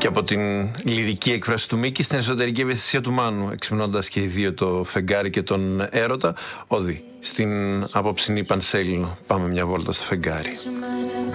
Και από την λυρική έκφραση του Μίκη στην εσωτερική ευαισθησία του Μάνου, εξυμνώντας και οι δύο το φεγγάρι και τον έρωτα, όδη στην απόψινή Πανσέλινο. Πάμε μια βόλτα στο φεγγάρι.